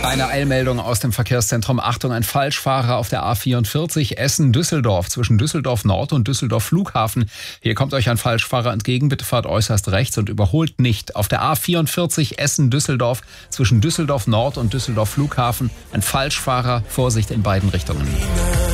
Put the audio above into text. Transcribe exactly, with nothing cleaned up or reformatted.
Eine Eilmeldung aus dem Verkehrszentrum. Achtung, ein Falschfahrer auf der A vierundvierzig Essen-Düsseldorf zwischen Düsseldorf Nord und Düsseldorf Flughafen. Hier kommt euch ein Falschfahrer entgegen. Bitte fahrt äußerst rechts und überholt nicht. Auf der A vierundvierzig Essen-Düsseldorf zwischen Düsseldorf Nord und Düsseldorf Flughafen. Ein Falschfahrer. Vorsicht in beiden Richtungen.